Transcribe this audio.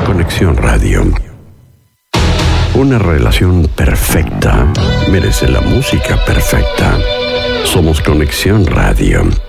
Conexión Radio. Una relación perfecta merece la música perfecta. Somos Conexión Radio.